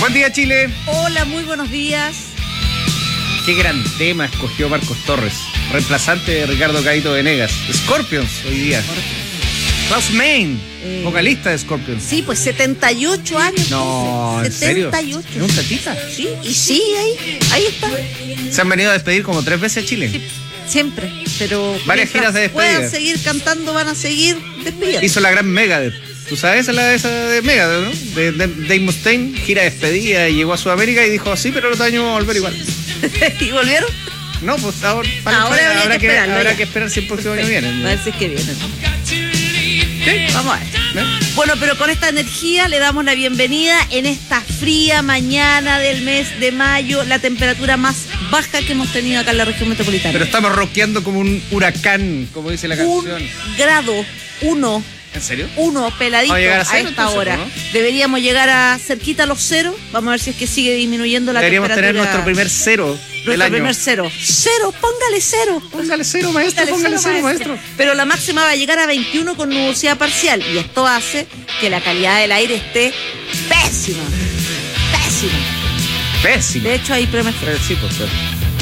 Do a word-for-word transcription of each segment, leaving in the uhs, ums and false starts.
Buen día, Chile. Hola, muy buenos días. Qué gran tema escogió Marcos Torres, reemplazante de Ricardo Caíto Venegas. Scorpions hoy día. Klaus Meine, eh, vocalista de Scorpions. Sí, pues setenta y ocho años. No, ¿en setenta y ocho. serio? ¿Es un tatita? Sí, y sí, ahí, ahí está. Se han venido a despedir como tres veces a Chile. Sí, siempre, pero varias giras de despedida. Puedan seguir cantando, van a seguir despidiendo. Hizo la gran Megadeth. ¿Tú sabes la esa de Megadeth, no? De, de Dave Mustaine, gira de despedida, y llegó a Sudamérica y dijo, sí, pero el otro año vamos a volver igual. ¿Y volvieron? No, pues ahora, ahora habrá, habrá que, esperarlo, habrá que esperar si el próximo año viene. A ver si es que vienen. ¿Sí? Vamos a ver. ¿Eh? Bueno, pero con esta energía le damos la bienvenida en esta fría mañana del mes de mayo, la temperatura más baja que hemos tenido acá en la región metropolitana. Pero estamos rockeando como un huracán, como dice la canción. Un grado, uno. ¿En serio? Uno, peladito a, a, a cero, esta entonces, hora. ¿no? Deberíamos llegar a cerquita a los cero. Vamos a ver si es que sigue disminuyendo la Deberíamos temperatura. Deberíamos tener nuestro primer cero nuestro del año. primer cero. Cero, póngale cero. Póngale cero, maestro, póngale, póngale cero, cero maestro. maestro. Pero la máxima va a llegar a veintiuno con nubosidad parcial. Y esto hace que la calidad del aire esté pésima. Pésima. Pésima. De hecho, hay preemergencia. Sí, pues, pues.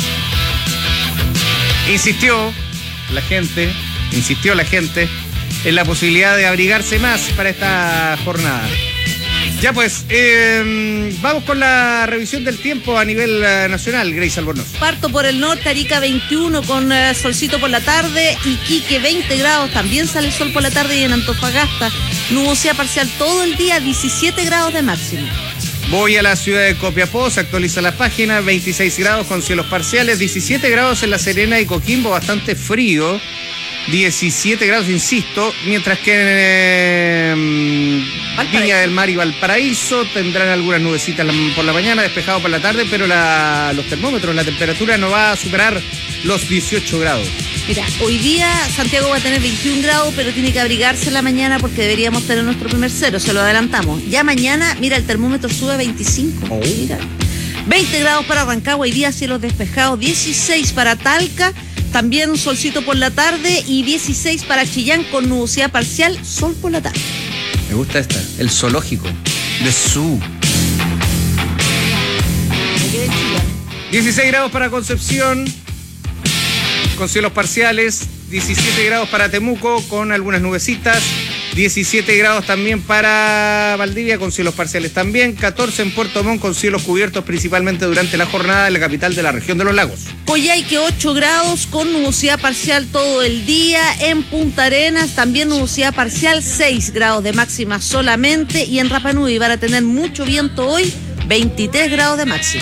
Insistió la gente, insistió la gente en la posibilidad de abrigarse más para esta jornada. Ya pues, eh, vamos con la revisión del tiempo a nivel uh, nacional, Grace Albornoz. Parto por el norte, Arica veintiuno con uh, solcito por la tarde, Iquique veinte grados, también sale el sol por la tarde, y en Antofagasta nubosidad parcial todo el día, diecisiete grados de máximo. Voy a la ciudad de Copiapó, se actualiza la página, veintiséis grados con cielos parciales, diecisiete grados en La Serena y Coquimbo, bastante frío. diecisiete grados, insisto, mientras que en eh, Viña del Mar y Valparaíso tendrán algunas nubecitas por la mañana, despejado por la tarde, pero la, los termómetros, la temperatura no va a superar los dieciocho grados. Mira, hoy día Santiago va a tener veintiún grados, pero tiene que abrigarse en la mañana porque deberíamos tener nuestro primer cero, se lo adelantamos. Ya mañana, mira, el termómetro sube a veinticinco. Oh. Mira. veinte grados para Rancagua, hoy día cielos despejados, dieciséis para Talca, también un solcito por la tarde, y dieciséis para Chillán con nubosidad parcial, sol por la tarde. Me gusta esta, el zoológico de Zoo. dieciséis grados para Concepción, con cielos parciales, diecisiete grados para Temuco, con algunas nubecitas, diecisiete grados también para Valdivia, con cielos parciales también, catorce en Puerto Montt, con cielos cubiertos principalmente durante la jornada en la capital de la región de los lagos. Coyhaique ocho grados con nubosidad parcial todo el día. En Punta Arenas también nubosidad parcial, seis grados de máxima solamente. Y en Rapa Nui van a tener mucho viento hoy, veintitrés grados de máxima.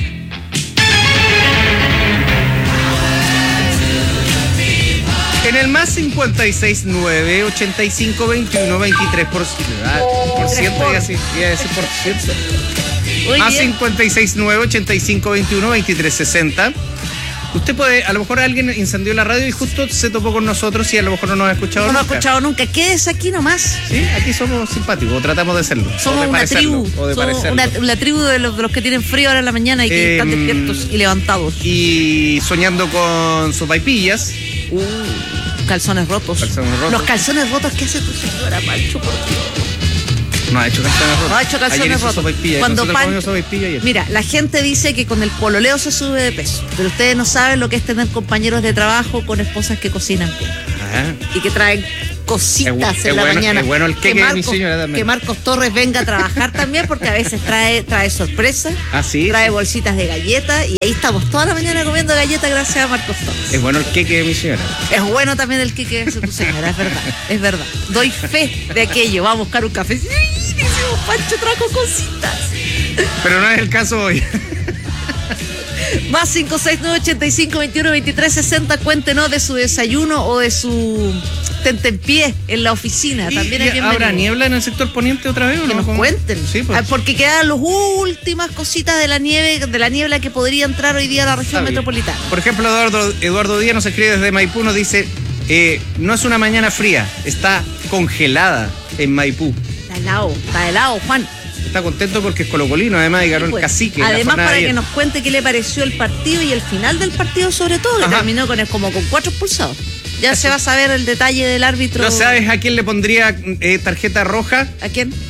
En el más cincuenta y seis nueve, ochenta y cinco, veintiuno, veintitrés por ciento, y así, iba a decir por ciento. Más cincuenta y seis nueve, ochenta y cinco, veintiuno, veintitrés, sesenta. Usted puede, a lo mejor alguien incendió la radio y justo se topó con nosotros y a lo mejor no nos ha escuchado no nunca. No ha escuchado nunca. Quédese aquí nomás. Sí, aquí somos simpáticos, o tratamos de serlo. Somos una tribu. Somos una, una tribu de los, de los que tienen frío ahora en la mañana y que eh, están despiertos y levantados. Y soñando con sopaipillas. Uh, calzones rotos. calzones rotos. Los calzones rotos que hace tu señora, Pancho, por Dios. No ha hecho calzones rotos. No ha hecho calzones rotos. Cuando Pancho, mira, la gente dice que con el pololeo se sube de peso, pero ustedes no saben lo que es tener compañeros de trabajo con esposas que cocinan bien. Ajá. Y que traen cositas es, en es la bueno, mañana. Es bueno el queque que Marcos, de mi señora también. Que Marcos Torres venga a trabajar también, porque a veces trae, trae sorpresas. Ah, sí. Trae sí. bolsitas de galletas y ahí estamos toda la mañana comiendo galletas gracias a Marcos Torres. Es bueno el queque de mi señora. Es bueno también el queque de tu señora, es verdad, es verdad. Doy fe de aquello. Va a buscar un café. Decimos, Pancho trajo cositas. Pero no es el caso hoy. Más cinco seis nueve, ochenta y cinco, veintiuno, veintitrés, sesenta. Cuéntenos de su desayuno o de su tentempié en la oficina. También es bienvenido. ¿Habrá niebla en el sector poniente otra vez o no? Que nos ¿Cómo? cuenten. Sí, pues. Porque quedan las últimas cositas de la nieve, de la niebla que podría entrar hoy día a la región Sabe. metropolitana. Por ejemplo, Eduardo, Eduardo Díaz nos escribe desde Maipú, nos dice, eh, no es una mañana fría, está congelada en Maipú. Está helado, está helado, Juan. Está contento porque es colocolino, además, y ganó pues, el cacique. Además, para que nos cuente qué le pareció el partido y el final del partido, sobre todo, que Ajá. terminó con, como con cuatro expulsados. Ya Eso. se va a saber el detalle del árbitro. ¿No sabes a quién le pondría eh, tarjeta roja? ¿A quién?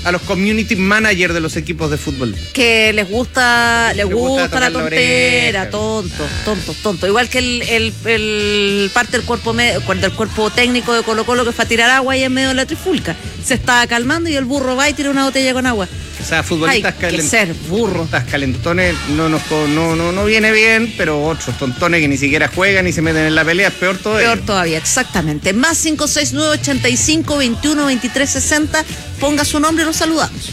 a los community managers de los equipos de fútbol. Que les gusta, les Les gusta gusta la tocar la tontera, oreja. tonto, tonto, tonto. Igual que el, el, el parte del cuerpo me- del cuerpo técnico de Colo Colo que fue a tirar agua ahí en medio de la trifulca. Se estaba calmando y el burro va y tira una botella con agua. O sea, futbolistas Hay que calen- ser burro. futbolistas calentones no, nos, co- no, no, no viene bien, pero otros tontones que ni siquiera juegan y se meten en la pelea, es peor todavía. Peor todavía, exactamente. Más cinco seis nueve, ochenta y cinco, veintiuno, veintitrés, sesenta. Ponga su nombre y los saludamos.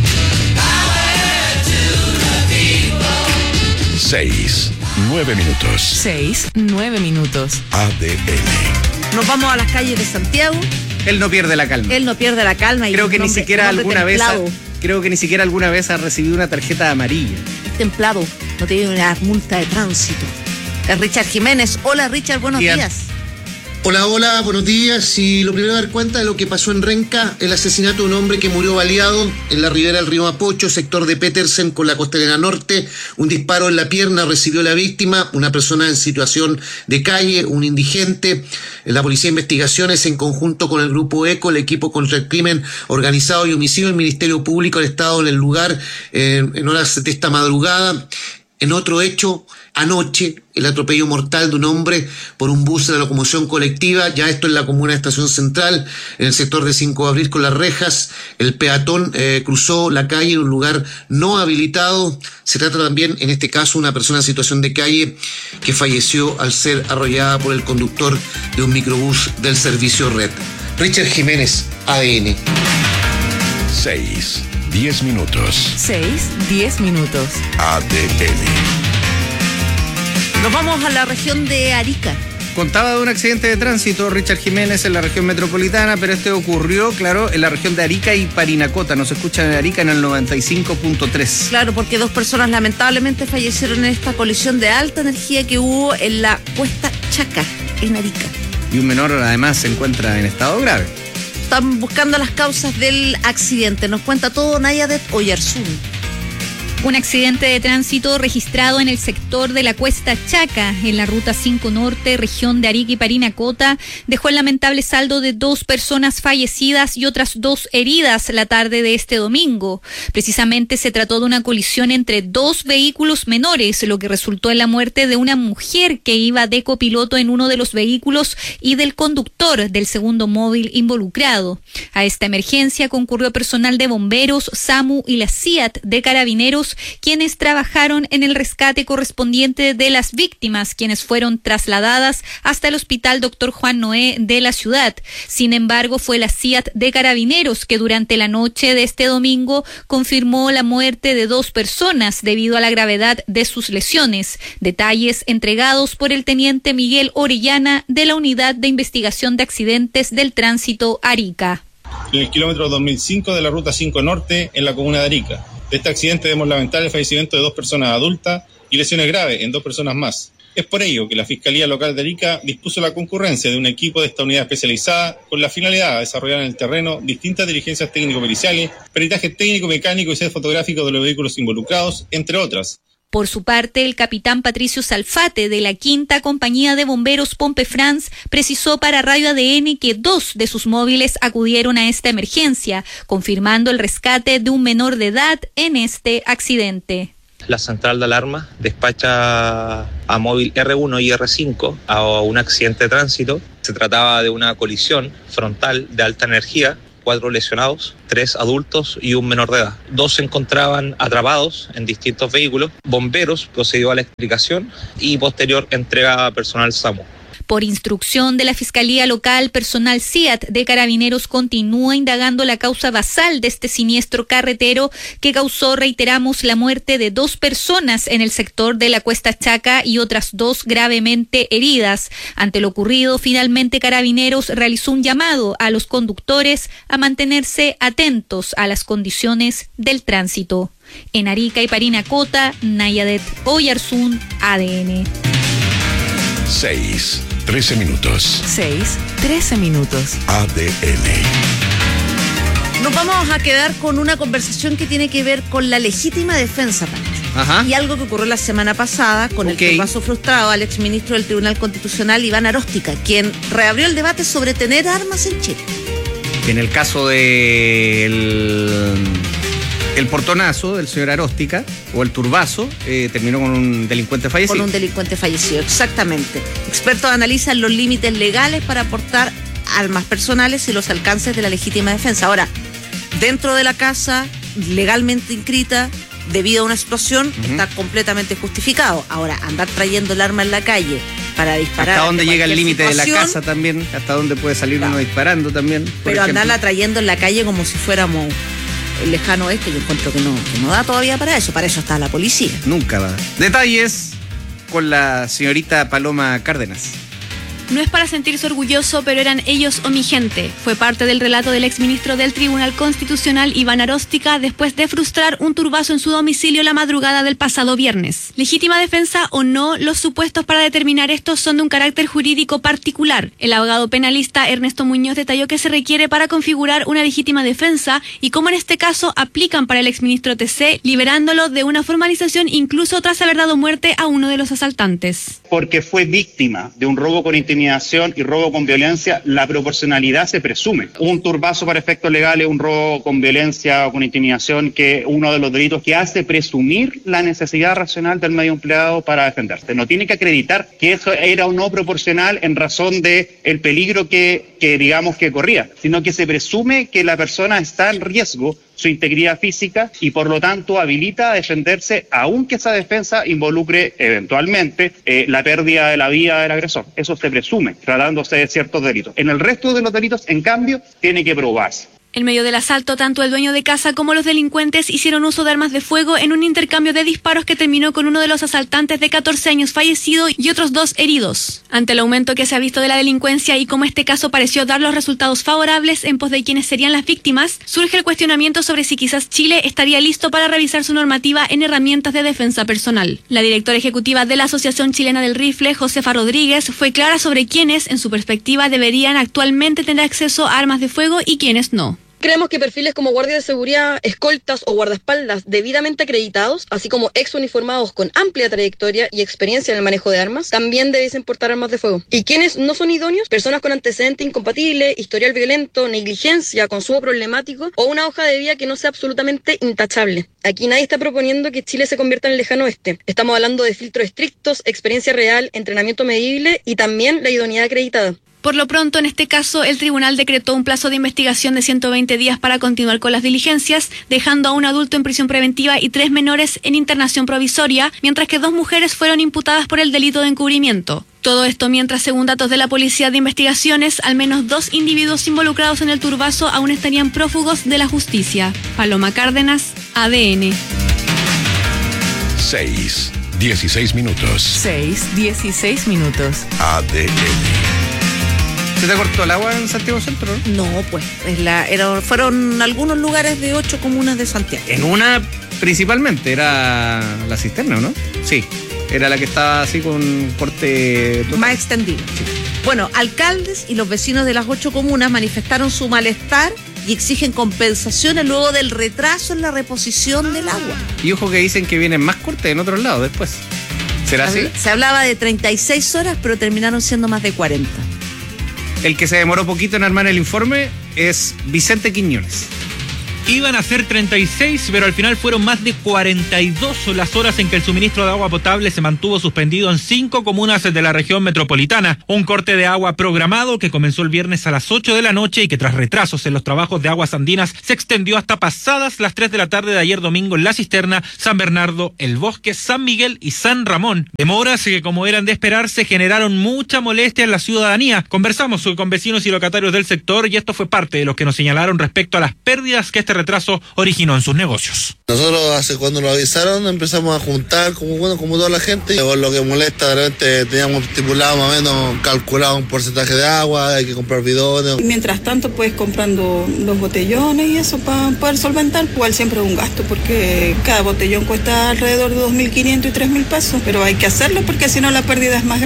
Seis, nueve minutos. Seis, nueve minutos. A D N. Nos vamos a las calles de Santiago. Él no pierde la calma. Él no pierde la calma. Y Creo un que ni hombre- siquiera un hombre alguna vez ha, templado. creo que ni siquiera alguna vez ha recibido una tarjeta amarilla. Es templado, no tiene una multa de tránsito. Es Richard Jiménez. Hola Richard, buenos Bien. días. Hola, hola, buenos días. Y lo primero a dar cuenta de lo que pasó en Renca, el asesinato de un hombre que murió baleado en la ribera del río Mapocho, sector de Petersen con la costanera norte. Un disparo en la pierna recibió la víctima, una persona en situación de calle, un indigente. La Policía de Investigaciones, en conjunto con el Grupo ECO, el equipo contra el crimen organizado y homicidio, el Ministerio Público, el Estado en el lugar eh, en horas de esta madrugada. En otro hecho, anoche, el atropello mortal de un hombre por un bus de la locomoción colectiva, ya esto en la comuna de Estación Central, en el sector de cinco de abril con Las Rejas. El peatón eh, cruzó la calle en un lugar no habilitado. Se trata también, en este caso, una persona en situación de calle que falleció al ser arrollada por el conductor de un microbús del servicio Red. Richard Jiménez, A D N. Seis, diez minutos. Seis, diez minutos. A D N. Nos vamos a la región de Arica. Contaba de un accidente de tránsito Richard Jiménez en la región metropolitana, pero este ocurrió, claro, en la región de Arica y Parinacota. Nos escuchan en Arica en el noventa y cinco punto tres. Claro, porque dos personas lamentablemente fallecieron en esta colisión de alta energía que hubo en la Cuesta Chaca, en Arica. Y un menor además se encuentra en estado grave. Están buscando las causas del accidente. Nos cuenta todo Nayadet Oyarzún. Un accidente de tránsito registrado en el sector de la Cuesta Chaca, en la Ruta cinco Norte, región de Arica y Parinacota, dejó el lamentable saldo de dos personas fallecidas y otras dos heridas la tarde de este domingo. Precisamente se trató de una colisión entre dos vehículos menores, lo que resultó en la muerte de una mujer que iba de copiloto en uno de los vehículos y del conductor del segundo móvil involucrado. A esta emergencia concurrió personal de bomberos, SAMU y la C I A T de Carabineros, quienes trabajaron en el rescate correspondiente de las víctimas, quienes fueron trasladadas hasta el Hospital Doctor Juan Noé de la ciudad. Sin embargo, fue la C I A T de Carabineros que durante la noche de este domingo confirmó la muerte de dos personas debido a la gravedad de sus lesiones. Detalles entregados por el teniente Miguel Orellana de la Unidad de Investigación de Accidentes del Tránsito Arica. En el kilómetro dos mil cinco de la Ruta cinco Norte, en la comuna de Arica. De este accidente debemos lamentar el fallecimiento de dos personas adultas y lesiones graves en dos personas más. Es por ello que la Fiscalía Local de Arica dispuso la concurrencia de un equipo de esta unidad especializada con la finalidad de desarrollar en el terreno distintas diligencias técnico-periciales, peritaje técnico-mecánico y set fotográfico de los vehículos involucrados, entre otras. Por su parte, el capitán Patricio Salfate de la Quinta Compañía de Bomberos Pompe France precisó para Radio A D N que dos de sus móviles acudieron a esta emergencia, confirmando el rescate de un menor de edad en este accidente. La central de alarma despacha a móvil R uno y R cinco a un accidente de tránsito. Se trataba de una colisión frontal de alta energía. Cuatro lesionados, tres adultos y un menor de edad. Dos se encontraban atrapados en distintos vehículos. Bomberos procedió a la explicación y posterior entrega a personal SAMU. Por instrucción de la Fiscalía Local, personal C I A T de Carabineros continúa indagando la causa basal de este siniestro carretero que causó, reiteramos, la muerte de dos personas en el sector de la Cuesta Chaca y otras dos gravemente heridas. Ante lo ocurrido, finalmente Carabineros realizó un llamado a los conductores a mantenerse atentos a las condiciones del tránsito. En Arica y Parinacota, Nayadet Oyarzún, A D N. Seis, trece minutos. Seis, trece minutos. A D N. Nos vamos a quedar con una conversación que tiene que ver con la legítima defensa, Pancho. Ajá. Y algo que ocurrió la semana pasada con Ok. el turbazo frustrado al exministro del Tribunal Constitucional, Iván Aróstica, quien reabrió el debate sobre tener armas en Chile. En el caso del el portonazo del señor Aróstica, o el turbazo, eh, terminó con un delincuente fallecido. Con un delincuente fallecido, exactamente. Expertos analizan los límites legales para aportar armas personales y los alcances de la legítima defensa. Ahora, dentro de la casa, legalmente inscrita, debido a una explosión, uh-huh. está completamente justificado. Ahora, andar trayendo el arma en la calle para disparar. ¿Hasta dónde llega el límite de la casa también? ¿Hasta dónde puede salir claro. uno disparando también? Pero ejemplo. Andarla trayendo en la calle como si fuéramos el lejano oeste, yo encuentro que no, que no da todavía para eso. Para eso está la policía. Nunca va. Detalles con la señorita Paloma Cárdenas. No es para sentirse orgulloso, pero eran ellos o mi gente. Fue parte del relato del exministro del Tribunal Constitucional, Iván Aróstica, después de frustrar un turbazo en su domicilio la madrugada del pasado viernes. Legítima defensa o no, los supuestos para determinar esto son de un carácter jurídico particular. El abogado penalista Ernesto Muñoz detalló que se requiere para configurar una legítima defensa y cómo en este caso aplican para el exministro T C, liberándolo de una formalización incluso tras haber dado muerte a uno de los asaltantes. Porque fue víctima de un robo con intimidación y robo con violencia, la proporcionalidad se presume. Un turbazo para efectos legales, un robo con violencia o con intimidación, que uno de los delitos que hace presumir la necesidad racional del medio empleado para defenderse. No tiene que acreditar que eso era o no proporcional en razón de el peligro que, que digamos que corría, sino que se presume que la persona está en riesgo su integridad física y por lo tanto habilita a defenderse, aunque esa defensa involucre eventualmente eh, la pérdida de la vida del agresor. Eso se presume, tratándose de ciertos delitos. En el resto de los delitos, en cambio, tiene que probarse. En medio del asalto, tanto el dueño de casa como los delincuentes hicieron uso de armas de fuego en un intercambio de disparos que terminó con uno de los asaltantes de catorce años fallecido y otros dos heridos. Ante el aumento que se ha visto de la delincuencia y como este caso pareció dar los resultados favorables en pos de quienes serían las víctimas, surge el cuestionamiento sobre si quizás Chile estaría listo para revisar su normativa en herramientas de defensa personal. La directora ejecutiva de la Asociación Chilena del Rifle, Josefa Rodríguez, fue clara sobre quiénes, en su perspectiva, deberían actualmente tener acceso a armas de fuego y quiénes no. Creemos que perfiles como guardias de seguridad, escoltas o guardaespaldas debidamente acreditados, así como ex uniformados con amplia trayectoria y experiencia en el manejo de armas, también debiesen portar armas de fuego. ¿Y quienes no son idóneos? Personas con antecedente incompatible, historial violento, negligencia, consumo problemático o una hoja de vida que no sea absolutamente intachable. Aquí nadie está proponiendo que Chile se convierta en el lejano oeste. Estamos hablando de filtros estrictos, experiencia real, entrenamiento medible y también la idoneidad acreditada. Por lo pronto, en este caso, el tribunal decretó un plazo de investigación de ciento veinte días para continuar con las diligencias, dejando a un adulto en prisión preventiva y tres menores en internación provisoria, mientras que dos mujeres fueron imputadas por el delito de encubrimiento. Todo esto mientras, según datos de la Policía de Investigaciones, al menos dos individuos involucrados en el turbazo aún estarían prófugos de la justicia. Paloma Cárdenas, A D N. seis, dieciséis minutos. seis, dieciséis minutos. A D N. ¿Se te cortó el agua en Santiago Centro? No, pues es la, era, fueron algunos lugares de ocho comunas de Santiago. En una principalmente era la cisterna, ¿no? Sí, era la que estaba así con corte total. Más extendido. Sí. Bueno, alcaldes y los vecinos de las ocho comunas manifestaron su malestar y exigen compensaciones luego del retraso en la reposición del agua. Y ojo que dicen que vienen más cortes en otros lados después. ¿Será así? Se hablaba de treinta y seis horas, pero terminaron siendo más de cuarenta. El que se demoró poquito en armar el informe es Vicente Quiñones. Iban a ser treinta y seis, pero al final fueron más de cuarenta y dos las horas en que el suministro de agua potable se mantuvo suspendido en cinco comunas de la región metropolitana. Un corte de agua programado que comenzó el viernes a las ocho de la noche y que tras retrasos en los trabajos de aguas andinas se extendió hasta pasadas las tres de la tarde de ayer domingo en La Cisterna, San Bernardo, El Bosque, San Miguel y San Ramón. Demoras que, como eran de esperarse, generaron mucha molestia en la ciudadanía. Conversamos con vecinos y locatarios del sector y esto fue parte de lo que nos señalaron respecto a las pérdidas que este retraso originó en sus negocios. Nosotros hace cuando nos avisaron empezamos a juntar como bueno como toda la gente. Por lo que molesta, de repente teníamos estipulado más o menos calculado un porcentaje de agua, hay que comprar bidones. Y mientras tanto pues comprando los botellones y eso para poder solventar, igual siempre es un gasto porque cada botellón cuesta alrededor de dos mil quinientos y tres mil pesos, pero hay que hacerlo porque si no la pérdida es más grande.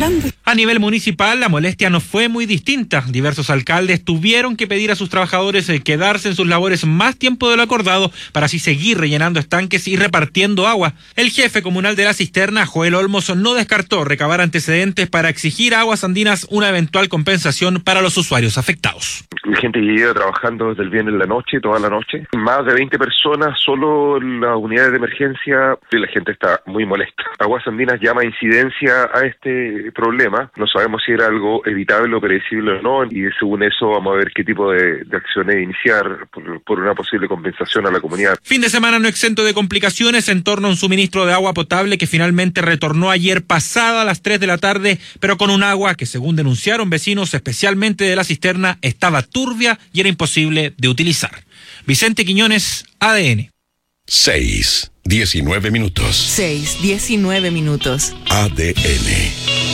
A nivel municipal, la molestia no fue muy distinta. Diversos alcaldes tuvieron que pedir a sus trabajadores quedarse en sus labores más tiempo de lo acordado para así seguir rellenando estanques y repartiendo agua. El jefe comunal de La Cisterna, Joel Olmos, no descartó recabar antecedentes para exigir a Aguas Andinas una eventual compensación para los usuarios afectados. La gente lleva trabajando desde el viernes en la noche, toda la noche. Más de veinte personas solo en las unidades de emergencia y la gente está muy molesta. Aguas Andinas llama incidencia a este problema. No sabemos si era algo evitable o predecible o no, y según eso vamos a ver qué tipo de, de acciones iniciar por, por una posible compensación a la comunidad. Fin de semana no exento de complicaciones en torno a un suministro de agua potable que finalmente retornó ayer pasada a las tres de la tarde, pero con un agua que, según denunciaron vecinos, especialmente de La Cisterna, estaba turbia y era imposible de utilizar. Vicente Quiñones, A D N. seis, diecinueve minutos. seis, diecinueve minutos. A D N.